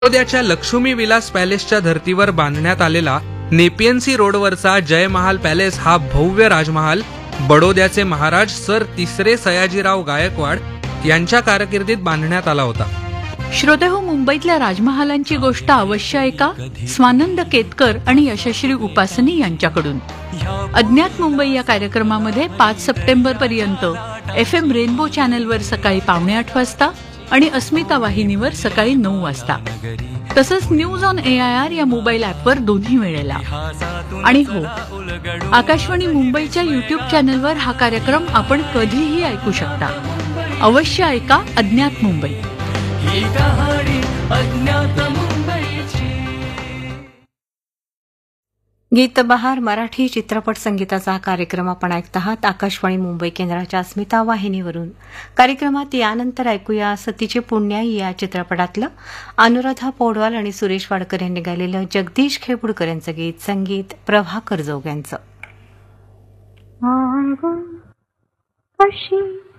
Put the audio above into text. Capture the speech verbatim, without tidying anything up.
बडोद्याच्या लक्ष्मी विलास पॅलेसच्या धर्तीवर बांधण्यात आलेला नेपियन्सी रोडवरचा जय महाल पॅलेस हा भव्य राजमहाल बडोद्याचे महाराज सर तिसरे सयाजीराव गायकवाड यांच्या कारकिर्दीत बांधण्यात आला होता. श्रोतेहो, मुंबईतल्या राजमहालांची गोष्ट अवश्य ऐका स्वानंद केतकर आणि यशश्री उपासनी यांच्याकडून. अज्ञात मुंबई या कार्यक्रमामध्ये पाच सप्टेंबर पर्यंत एफ एम रेनबो चॅनलवर सकाळी पावणे आठ वाजता आणि अस्मिता वाहिनीवर सकाळी नऊ वाजता, तसंच news on A I R या मोबाईल ॲपवर दोन्ही वेळेला. आणि हो, आकाशवाणी मुंबईच्या युट्यूब चॅनलवर हा कार्यक्रम आपण कधीही ऐकू शकता. अवश्य ऐका अज्ञात मुंबई. गीतबहार मराठी चित्रपट संगीताचा कार्यक्रम आपण ऐकत आहात आकाशवाणी मुंबई केंद्राच्या अस्मिता वाहिनीवरून. कार्यक्रमात यानंतर ऐकूया सतीचे पुण्याई या चित्रपटातलं अनुराधा पौडवाल आणि सुरेश वाडकर यांनी गायलेलं जगदीश खेपुडकर यांचं गीत, संगीत प्रभाकर जोग यांचं. अशी